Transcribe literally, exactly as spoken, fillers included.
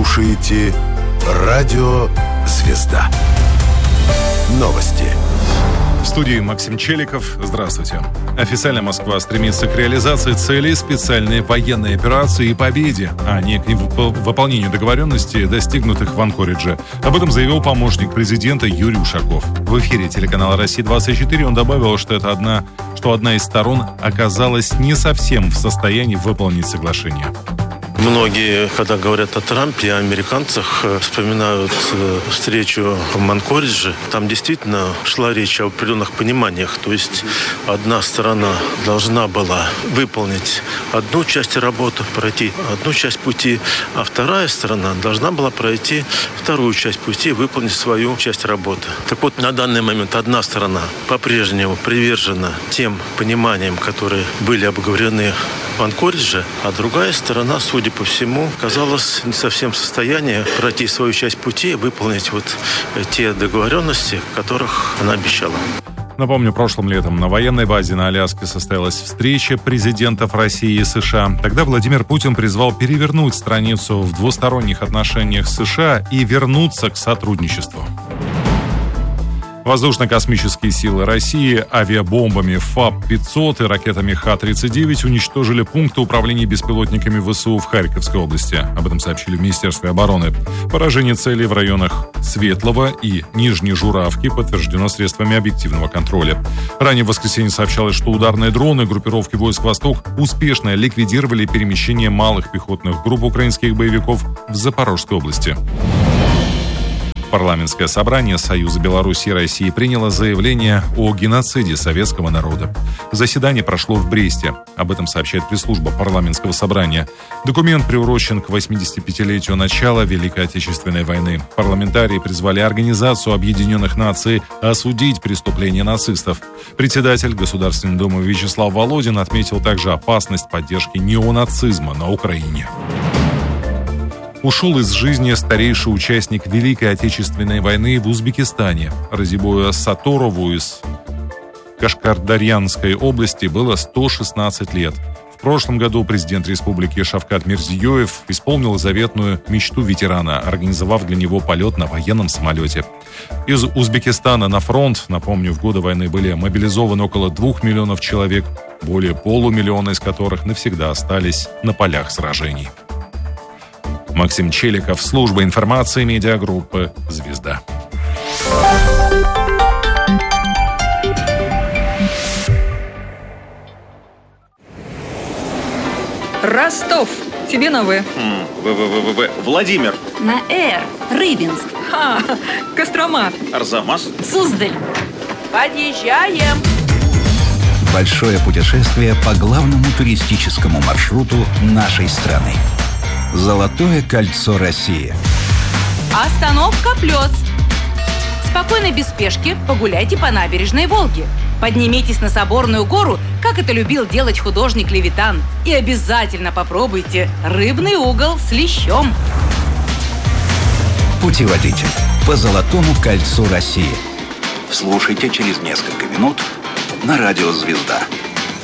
слушаете Радио «Звезда». Новости. В студии Максим Челиков. Здравствуйте. Официально Москва стремится к реализации целей специальной военной операции и победе, а не к выполнению договоренностей, достигнутых в Анкоридже. Об этом заявил помощник президента Юрий Ушаков. В эфире телеканала «Россия двадцать четыре» он добавил, что это одна, что одна из сторон оказалась не совсем в состоянии выполнить соглашение. Многие, когда говорят о Трампе и о американцах, вспоминают встречу в Манкоридже. Там действительно шла речь о определенных пониманиях. То есть одна сторона должна была выполнить одну часть работы, пройти одну часть пути, а вторая сторона должна была пройти вторую часть пути и выполнить свою часть работы. Так вот, на данный момент одна сторона по-прежнему привержена тем пониманиям, которые были обговорены в Анкоридже, а другая сторона, судя по всему, оказалась не совсем в состоянии пройти свою часть пути и выполнить вот те договоренности, которых она обещала. Напомню, прошлым летом на военной базе на Аляске состоялась встреча президентов России и США. Тогда Владимир Путин призвал перевернуть страницу в двусторонних отношениях с США и вернуться к сотрудничеству. Воздушно-космические силы России авиабомбами ФАБ пятьсот и ракетами Х тридцать девять уничтожили пункты управления беспилотниками ВСУ в Харьковской области. Об этом сообщили в Министерстве обороны. Поражение целей в районах Светлого и Нижней Журавки подтверждено средствами объективного контроля. Ранее в воскресенье сообщалось, что ударные дроны группировки войск «Восток» успешно ликвидировали перемещение малых пехотных групп украинских боевиков в Запорожской области. Парламентское собрание Союза Беларуси и России приняло заявление о геноциде советского народа. Заседание прошло в Бресте. Об этом сообщает пресс-служба парламентского собрания. Документ приурочен к восьмидесятипятилетию начала Великой Отечественной войны. Парламентарии призвали Организацию Объединенных Наций осудить преступления нацистов. Председатель Государственной Думы Вячеслав Володин отметил также опасность поддержки неонацизма на Украине. Ушел из жизни старейший участник Великой Отечественной войны в Узбекистане. Разибою Саторову из Кашкардарьянской области было сто шестнадцать лет. В прошлом году президент республики Шавкат Мирзиёев исполнил заветную мечту ветерана, организовав для него полет на военном самолете. Из Узбекистана на фронт, напомню, в годы войны были мобилизованы около двух миллионов человек, более полумиллиона из которых навсегда остались на полях сражений. Максим Челиков, служба информации медиагруппы «Звезда». Ростов. Тебе на В. В-В-В-В. Владимир. На Р. Рыбинск. А, Кострома. Арзамас. Суздаль. Подъезжаем. Большое путешествие по главному туристическому маршруту нашей страны. Золотое кольцо России. Остановка Плёс. Спокойно, без спешки, погуляйте по набережной Волги. Поднимитесь на Соборную гору, как это любил делать художник Левитан. И обязательно попробуйте рыбный угол с лещом. Путеводитель по Золотому кольцу России. Слушайте через несколько минут на радио «Звезда».